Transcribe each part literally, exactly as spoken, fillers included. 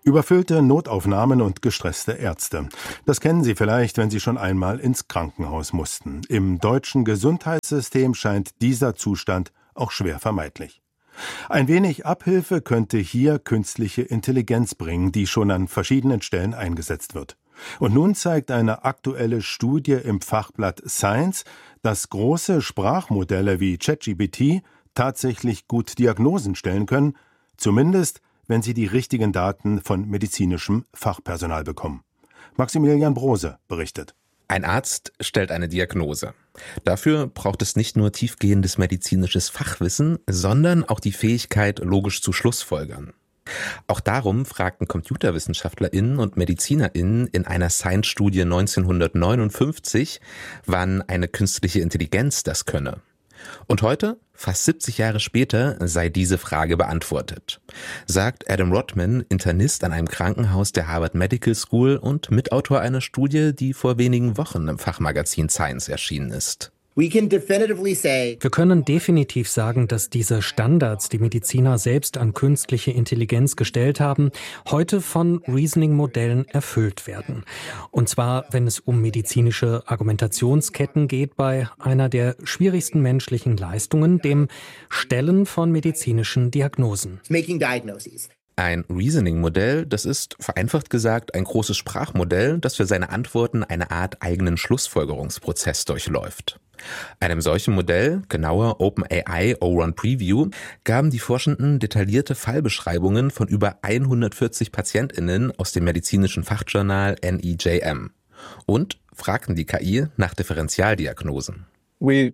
Überfüllte Notaufnahmen und gestresste Ärzte. Das kennen Sie vielleicht, wenn Sie schon einmal ins Krankenhaus mussten. Im deutschen Gesundheitssystem scheint dieser Zustand auch schwer vermeidlich. Ein wenig Abhilfe könnte hier künstliche Intelligenz bringen, die schon an verschiedenen Stellen eingesetzt wird. Und nun zeigt eine aktuelle Studie im Fachblatt Science, dass große Sprachmodelle wie ChatGPT tatsächlich gut Diagnosen stellen können, zumindest wenn sie die richtigen Daten von medizinischem Fachpersonal bekommen. Maximilian Brose berichtet. Ein Arzt stellt eine Diagnose. Dafür braucht es nicht nur tiefgehendes medizinisches Fachwissen, sondern auch die Fähigkeit, logisch zu schlussfolgern. Auch darum fragten ComputerwissenschaftlerInnen und MedizinerInnen in einer Science-Studie neunzehnhundertneunundfünfzig, wann eine künstliche Intelligenz das könne. Und heute, fast siebzig Jahre später, sei diese Frage beantwortet, sagt Adam Rodman, Internist an einem Krankenhaus der Harvard Medical School und Mitautor einer Studie, die vor wenigen Wochen im Fachmagazin Science erschienen ist. Wir können definitiv sagen, dass diese Standards, die Mediziner selbst an künstliche Intelligenz gestellt haben, heute von Reasoning-Modellen erfüllt werden. Und zwar, wenn es um medizinische Argumentationsketten geht, bei einer der schwierigsten menschlichen Leistungen, dem Stellen von medizinischen Diagnosen. Ein Reasoning-Modell, das ist, vereinfacht gesagt, ein großes Sprachmodell, das für seine Antworten eine Art eigenen Schlussfolgerungsprozess durchläuft. Einem solchen Modell, genauer OpenAI O eins Preview, gaben die Forschenden detaillierte Fallbeschreibungen von über hundertvierzig PatientInnen aus dem medizinischen Fachjournal N E J M und fragten die K I nach Differentialdiagnosen. Wir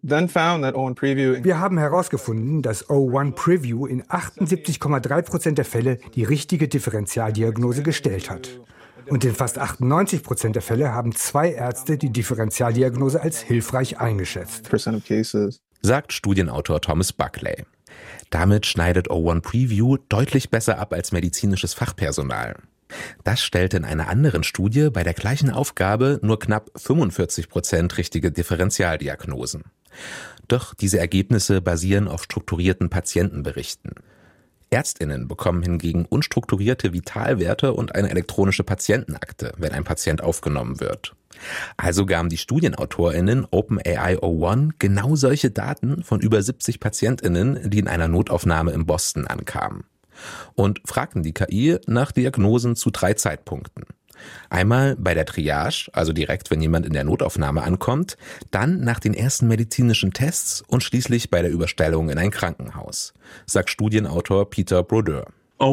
haben herausgefunden, dass O eins Preview in achtundsiebzig Komma drei Prozent der Fälle die richtige Differentialdiagnose gestellt hat. Und in fast achtundneunzig Prozent der Fälle haben zwei Ärzte die Differentialdiagnose als hilfreich eingeschätzt. Sagt Studienautor Thomas Buckley. Damit schneidet O eins Preview deutlich besser ab als medizinisches Fachpersonal. Das stellte in einer anderen Studie bei der gleichen Aufgabe nur knapp fünfundvierzig Prozent richtige Differentialdiagnosen. Doch diese Ergebnisse basieren auf strukturierten Patientenberichten. ÄrztInnen bekommen hingegen unstrukturierte Vitalwerte und eine elektronische Patientenakte, wenn ein Patient aufgenommen wird. Also gaben die StudienautorInnen OpenAI O eins genau solche Daten von über siebzig PatientInnen, die in einer Notaufnahme in Boston ankamen. Und fragten die K I nach Diagnosen zu drei Zeitpunkten. Einmal bei der Triage, also direkt, wenn jemand in der Notaufnahme ankommt, dann nach den ersten medizinischen Tests und schließlich bei der Überstellung in ein Krankenhaus, sagt Studienautor Peter Brodeur.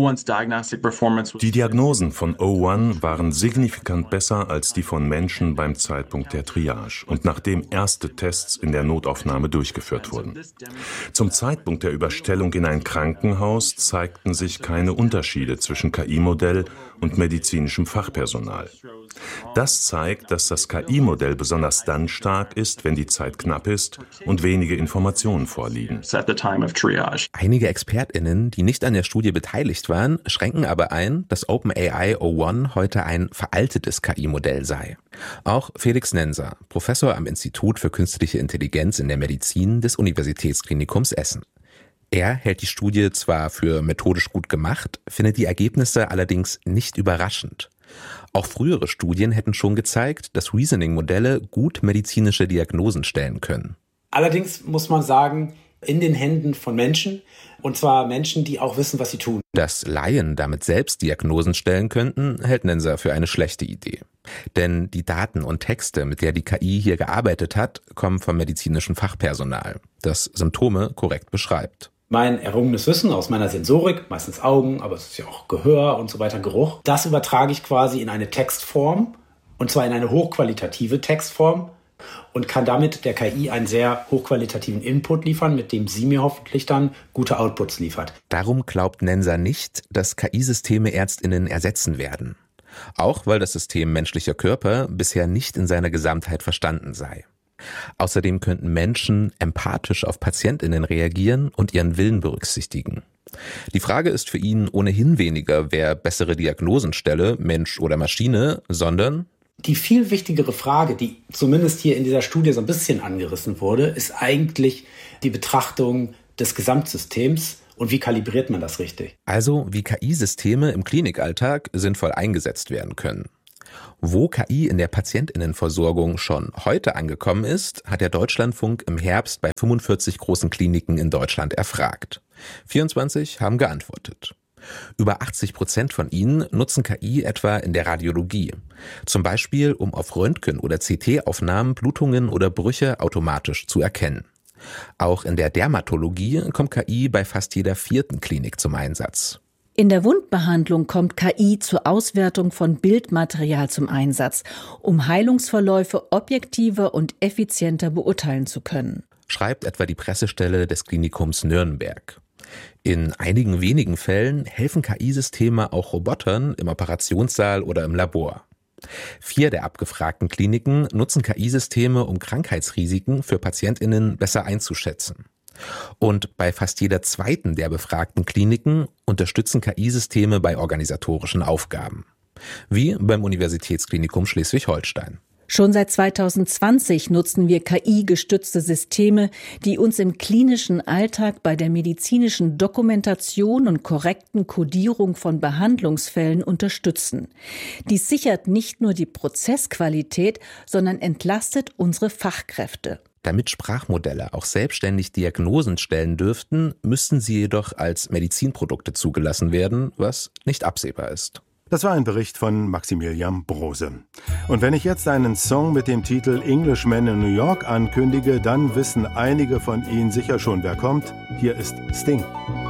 Die Diagnosen von O eins waren signifikant besser als die von Menschen beim Zeitpunkt der Triage und nachdem erste Tests in der Notaufnahme durchgeführt wurden. Zum Zeitpunkt der Überstellung in ein Krankenhaus zeigten sich keine Unterschiede zwischen K I-Modell und medizinischem Fachpersonal. Das zeigt, dass das K I-Modell besonders dann stark ist, wenn die Zeit knapp ist und wenige Informationen vorliegen. Einige ExpertInnen, die nicht an der Studie beteiligt waren, schränken aber ein, dass OpenAI O eins heute ein veraltetes K I-Modell sei. Auch Felix Nenser, Professor am Institut für Künstliche Intelligenz in der Medizin des Universitätsklinikums Essen. Er hält die Studie zwar für methodisch gut gemacht, findet die Ergebnisse allerdings nicht überraschend. Auch frühere Studien hätten schon gezeigt, dass Reasoning-Modelle gut medizinische Diagnosen stellen können. Allerdings muss man sagen, in den Händen von Menschen, und zwar Menschen, die auch wissen, was sie tun. Dass Laien damit selbst Diagnosen stellen könnten, hält Nenser für eine schlechte Idee. Denn die Daten und Texte, mit der die K I hier gearbeitet hat, kommen vom medizinischen Fachpersonal, das Symptome korrekt beschreibt. Mein errungenes Wissen aus meiner Sensorik, meistens Augen, aber es ist ja auch Gehör und so weiter, Geruch, das übertrage ich quasi in eine Textform, und zwar in eine hochqualitative Textform, und kann damit der K I einen sehr hochqualitativen Input liefern, mit dem sie mir hoffentlich dann gute Outputs liefert. Darum glaubt Nenser nicht, dass K I-Systeme ÄrztInnen ersetzen werden. Auch weil das System menschlicher Körper bisher nicht in seiner Gesamtheit verstanden sei. Außerdem könnten Menschen empathisch auf PatientInnen reagieren und ihren Willen berücksichtigen. Die Frage ist für ihn ohnehin weniger, wer bessere Diagnosen stelle, Mensch oder Maschine, sondern die viel wichtigere Frage, die zumindest hier in dieser Studie so ein bisschen angerissen wurde, ist eigentlich die Betrachtung des Gesamtsystems und wie kalibriert man das richtig? Also wie K I-Systeme im Klinikalltag sinnvoll eingesetzt werden können. Wo K I in der PatientInnenversorgung schon heute angekommen ist, hat der Deutschlandfunk im Herbst bei fünfundvierzig großen Kliniken in Deutschland erfragt. vierundzwanzig haben geantwortet. Über achtzig Prozent von ihnen nutzen K I etwa in der Radiologie. Zum Beispiel, um auf Röntgen- oder C T-Aufnahmen Blutungen oder Brüche automatisch zu erkennen. Auch in der Dermatologie kommt K I bei fast jeder vierten Klinik zum Einsatz. In der Wundbehandlung kommt K I zur Auswertung von Bildmaterial zum Einsatz, um Heilungsverläufe objektiver und effizienter beurteilen zu können. Schreibt etwa die Pressestelle des Klinikums Nürnberg. In einigen wenigen Fällen helfen K I-Systeme auch Robotern im Operationssaal oder im Labor. Vier der abgefragten Kliniken nutzen K I-Systeme, um Krankheitsrisiken für PatientInnen besser einzuschätzen. Und bei fast jeder zweiten der befragten Kliniken unterstützen K I-Systeme bei organisatorischen Aufgaben. Wie beim Universitätsklinikum Schleswig-Holstein. Schon seit zweitausendzwanzig nutzen wir K I-gestützte Systeme, die uns im klinischen Alltag bei der medizinischen Dokumentation und korrekten Kodierung von Behandlungsfällen unterstützen. Dies sichert nicht nur die Prozessqualität, sondern entlastet unsere Fachkräfte. Damit Sprachmodelle auch selbstständig Diagnosen stellen dürften, müssten sie jedoch als Medizinprodukte zugelassen werden, was nicht absehbar ist. Das war ein Bericht von Maximilian Brose. Und wenn ich jetzt einen Song mit dem Titel Englishman in New York ankündige, dann wissen einige von Ihnen sicher schon, wer kommt. Hier ist Sting.